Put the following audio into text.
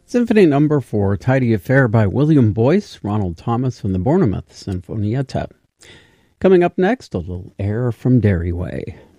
Symphony Number 4, Tidy Affair by William Boyce, Ronald Thomas from the Bournemouth Sinfonietta. Coming up next, a little air from Dairy Way.